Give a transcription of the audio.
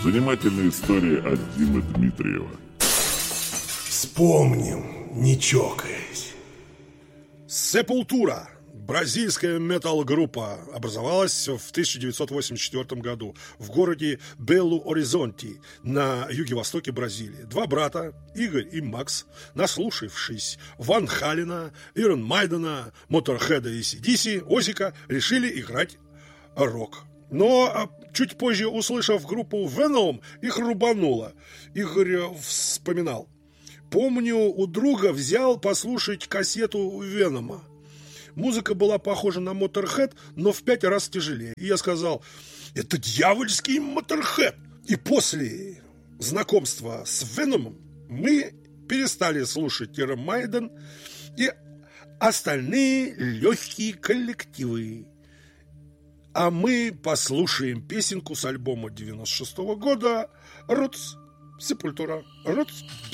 Занимательная история от Димы Дмитриева. Вспомним, не чокаясь. Сепультура, бразильская метал-группа, образовалась в 1984 году в городе Белу-Оризонти на юго-востоке Бразилии. Два брата, Игорь и Макс, наслушавшись Ван Халена, Ирон Майдена, Моторхеда и AC/DC, Озика, решили играть рок. Но чуть позже, услышав группу Venom, их рубануло. Игорь вспоминал: помню, у друга взял послушать кассету Венома. Музыка была похожа на Motorhead, но в 5 раз тяжелее. И я сказал: это дьявольский Motorhead. И после знакомства с Веномом мы перестали слушать Iron Maiden и остальные легкие коллективы. А мы послушаем песенку с альбома 96 года «Roots», Sepultura, «Roots».